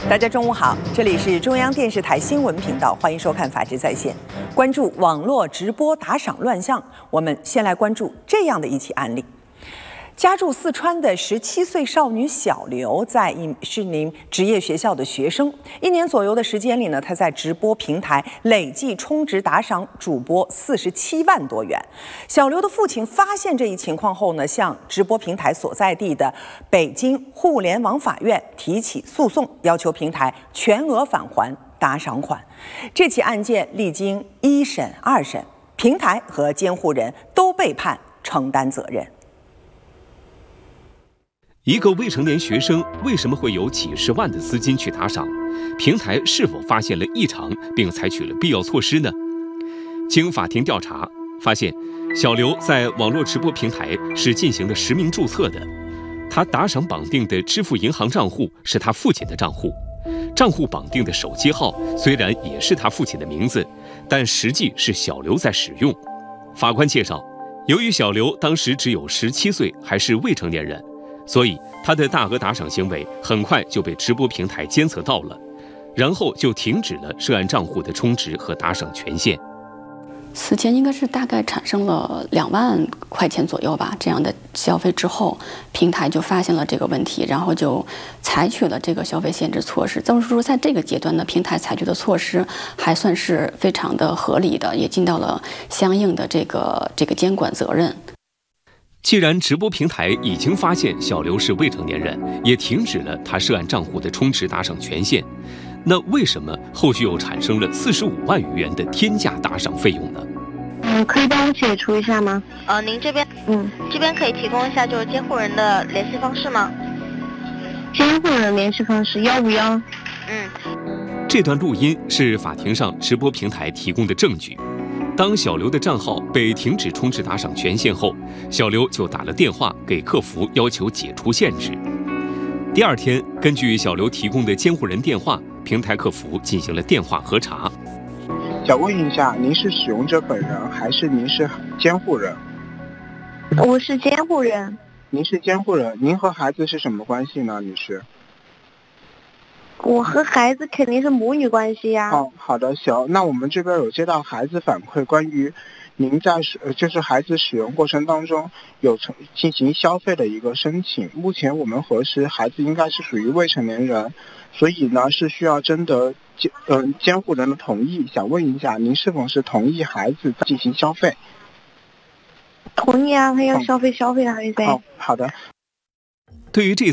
大家中午好，这里是中央电视台新闻频道，欢迎收看《法治在线》。关注网络直播打赏乱象，我们先来关注这样的一起案例。家住四川的17岁少女小刘，是一名职业学校的学生。1年左右的时间里呢，她在直播平台累计充值打赏主播47万多元。小刘的父亲发现这一情况后呢，向直播平台所在地的北京互联网法院提起诉讼，要求平台全额返还打赏款。这起案件历经1审、2审，平台和监护人都被判承担责任。 一个未成年学生为什么会有几十万的资金去打赏？平台是否发现了异常，并采取了必要措施呢？经法庭调查发现，小刘在网络直播平台是进行了实名注册的，他打赏绑定的支付银行账户是他父亲的账户，账户绑定的手机号虽然也是他父亲的名字，但实际是小刘在使用。法官介绍，由于小刘当时只有17岁，还是未成年人，所以他的大额打赏行为很快就被直播平台监测到了，然后就停止了涉案账户的充值和打赏权限。 此前应该是大概产生了2万块钱左右吧，这样的消费之后，平台就发现了这个问题，然后就采取了这个消费限制措施。这么说，在这个阶段呢，平台采取的措施还算是非常的合理的，也尽到了相应的这个监管责任。 既然直播平台已经发现小刘是未成年人，也停止了他涉案账户的充值打赏权限，那为什么后续又产生了45万余元的天价打赏费用呢？ 可以帮我解除一下吗？ 您这边这边可以提供一下就是监护人的联系方式吗？ 监护人联系方式151。 这段录音是法庭上直播平台提供的证据。当小刘的账号被停止充值打赏权限后，小刘就打了电话给客服，要求解除限制。第2天，根据小刘提供的监护人电话，平台客服进行了电话核查。 想问一下，您是使用者本人还是您是监护人？ 我是监护人。 您是监护人，您和孩子是什么关系呢，女士？ 我和孩子肯定是母女关系呀。 好的，行。那我们这边有接到孩子反馈，关于您在就是孩子使用过程当中有进行消费的一个申请。目前我们核实，孩子应该是属于未成年人，所以呢是需要征得监护人的同意。想问一下，您是否是同意孩子进行消费？ 同意啊，他要消费还是呗。 好的。 对于这